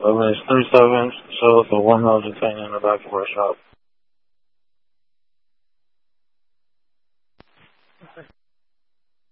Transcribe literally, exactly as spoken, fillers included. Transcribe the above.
Uh, it's three seven, show us a one hundred detained in the back of our shop.